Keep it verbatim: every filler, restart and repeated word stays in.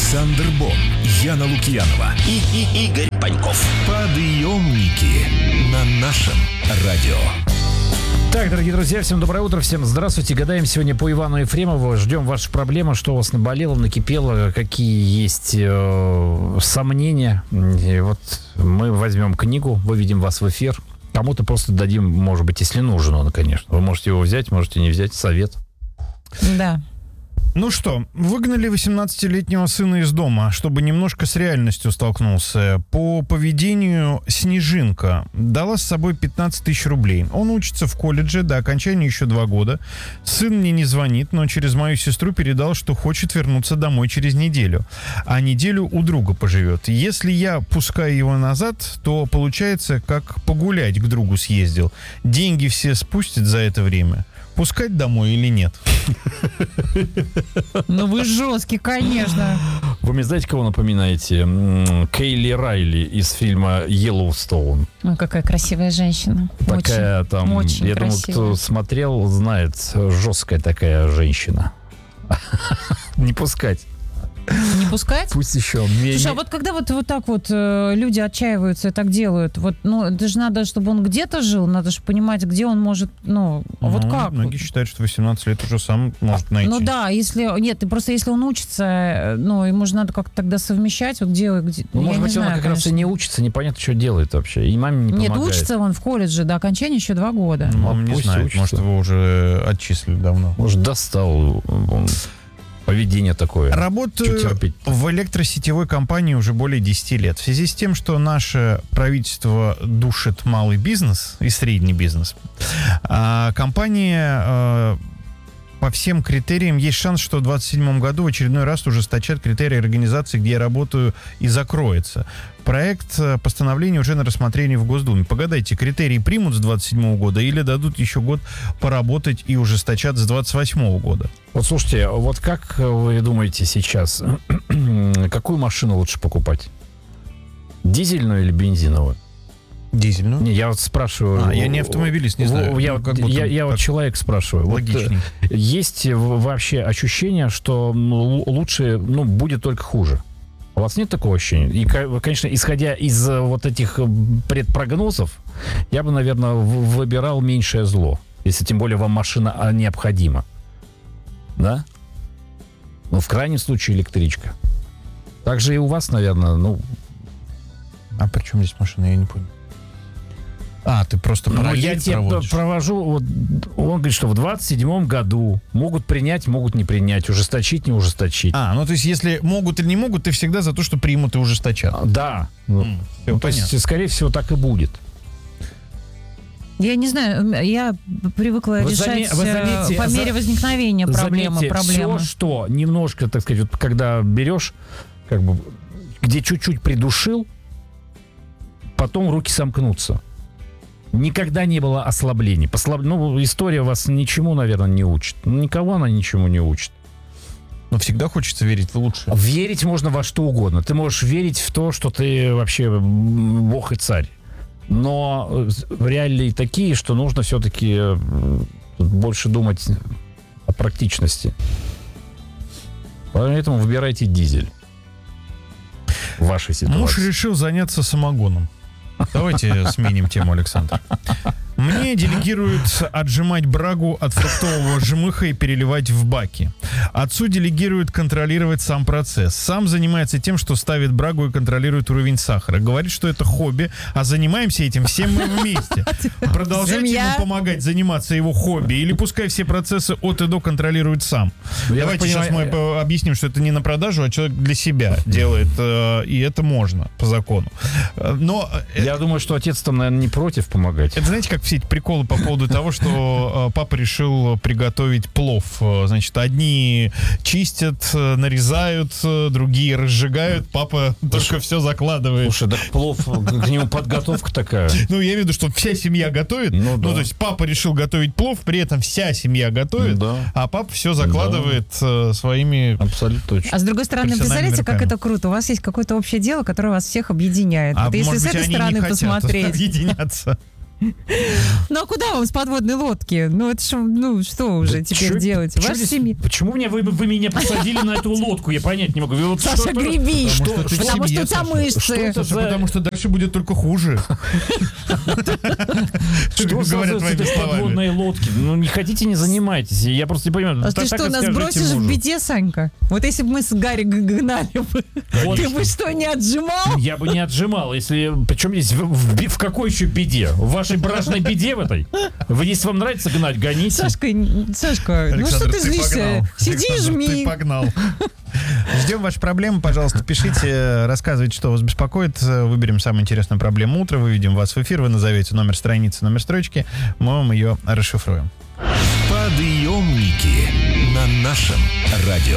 Александр Бон, Яна Лукьянова и, и Игорь Паньков. Подъемники на нашем радио. Так, дорогие друзья, всем доброе утро, всем здравствуйте. Гадаем сегодня по Ивану Ефремову. Ждем ваши проблемы, что у вас наболело, накипело, какие есть э, сомнения. И вот мы возьмем книгу, выведем вас в эфир. Кому-то просто дадим, может быть, если нужен он, конечно. Вы можете его взять, можете не взять, совет. Да. Ну что, выгнали восемнадцатилетнего сына из дома, чтобы немножко с реальностью столкнулся. По поведению Снежинка дала с собой пятнадцать тысяч рублей. Он учится в колледже, до окончания еще два года. Сын мне не звонит, но через мою сестру передал, что хочет вернуться домой через неделю. А неделю у друга поживет. Если я пускаю его назад, то получается, как погулять к другу съездил. Деньги все спустят за это время. Пускать домой или нет? Ну вы жесткий, конечно. Вы мне знаете, кого напоминаете? Кейли Райли из фильма «Йеллоустоун». Ой, какая красивая женщина. Такая очень, там, очень я красивая. думаю, кто смотрел, знает, жесткая такая женщина. Не пускать. Не пускать? Пусть еще. Слушай, а вот когда вот, вот так вот э, люди отчаиваются и так делают, вот, ну, это же надо, чтобы он где-то жил, надо же понимать, где он может, ну, Ну, вот как? Многие считают, что восемнадцать лет уже сам может найти. Ну да, если, нет, просто если он учится, э, ну, ему же надо как-то тогда совмещать, вот где, где Ну, я может не быть, знаю, он как раз и конечно. не учится, непонятно, что делает вообще. И маме не Нет, помогает. учится он в колледже, до окончания еще два года. Ну, Мама не пусть знает, учится. может, его уже отчислили давно. Может, достал он, поведение такое. Работаю Чё терпеть? в электросетевой компании уже более десять лет. В связи с тем, что наше правительство душит малый бизнес и средний бизнес, а компания э, по всем критериям есть шанс, что в двадцать седьмом году в очередной раз ужесточат критерии организации, где я работаю, и закроется. Проект э, постановления уже на рассмотрении в Госдуме. Погадайте, критерии примут с двадцать седьмого года или дадут еще год поработать и ужесточат с двадцать восьмого года? Вот слушайте, вот как вы думаете сейчас, какую машину лучше покупать? Дизельную или бензиновую? Дизельную? Не, я вот спрашиваю. А, я не автомобилист, не знаю. Я, Ну, вот- как будто я, я вот так человек спрашиваю. Вот, логичней. э, есть в- вообще ощущение, что ну, л- лучше, ну, будет только хуже? У вас нет такого ощущения? И, ко- конечно, исходя из э, вот этих э, предпрогнозов, я бы, наверное, в- выбирал меньшее зло. Если тем более вам машина а, необходима. Да? Ну, в крайнем случае, электричка. Так же и у вас, наверное, ну... А при чем здесь машина? Я не понял. А, ты просто Ну, параллель я тебе проводишь. провожу, вот, он говорит, что в двадцать седьмом году могут принять, могут не принять, ужесточить, не ужесточить. А, ну то есть если могут или не могут, ты всегда за то, что примут и ужесточат. А, Да. Ну, М, ну, всё то есть, понятно. скорее всего, так и будет. Я не знаю, я привыкла Вы решать заме- вы э, заметьте, по за- мере возникновения проблемы, Заметьте, проблемы. все, что немножко, так сказать, вот когда берешь, как бы, где чуть-чуть придушил, потом руки сомкнутся. Никогда не было ослаблений. Послаб... Ну, история вас ничему, наверное, не учит. Ну, никого она ничему не учит. Но всегда хочется верить в лучшее. Верить можно во что угодно. Ты можешь верить в то, что ты вообще м, бог и царь. Но э, реалии такие, что нужно все-таки э, больше думать о практичности. Поэтому выбирайте дизель в вашей ситуации. Муж решил заняться самогоном. Давайте сменим тему, Александр. Мне делегируют отжимать брагу от фруктового жмыха и переливать в баки. Отцу делегируют контролировать сам процесс. Сам занимается тем, что ставит брагу и контролирует уровень сахара. Говорит, что это хобби, а занимаемся этим все мы вместе. Продолжайте Семья. ему помогать заниматься его хобби, или пускай все процессы от и до контролирует сам. Ну, я Давайте так сейчас мы понимаю, по- объясним, что это не на продажу, а человек для себя делает, э, и это можно по закону. Э, Но э, Я думаю, что отец там, наверное, не против помогать. это, знаете, как все эти приколы по поводу того, что э, папа решил приготовить плов. Э, Значит, одни чистят, э, нарезают, э, другие разжигают, папа только все закладывает. Слушай, так плов, к нему подготовка такая. Ну, я имею в виду, что вся семья готовит. Ну, да. то есть папа решил готовить плов, при этом вся семья готовит, Да. а папа все закладывает э, своими... Абсолютно точно. А с другой стороны, профессиональными представляете, как руками. это круто? У вас есть какое-то общее дело, которое вас всех объединяет. А вот если может с быть, этой они стороны не хотят посмотреть. объединяться. Ну а куда вам с подводной лодки? Ну это ж, ну что уже Да теперь чё- делать? чё Ваша здесь- семья... Почему меня, вы, вы меня посадили на эту лодку? Я понять не могу. Вы вот Саша, что- греби! Потому что ты в Потому что семье, у тебя Саша. мышцы. Что это Саша, за- потому что дальше будет только хуже. Что за Говорят с твоими этой словами. подводной лодки? Ну, не хотите, не занимайтесь. Я просто не понимаю. А Так- ты так что, и нас скажите бросишь мужу. в беде, Санька? Вот если бы мы с Гарри г- гнали бы, Вот ты что. бы что, не отжимал? Я бы не отжимал, если... Причем здесь в, в би- в какой еще беде? В вашей бражной беде в этой? Вы, если вам нравится гнать, гоните. Сашка, Сашка, ну что Александр, ты злишься? погнал. Сиди и Александр, ты жми. погнал. Ждем ваши проблемы, пожалуйста, пишите, рассказывайте, что вас беспокоит. Выберем самую интересную проблему утра, выведем вас в эфир, вы назовете номер страницы, номер строчки, мы вам ее расшифруем. Подъемники на нашем радио.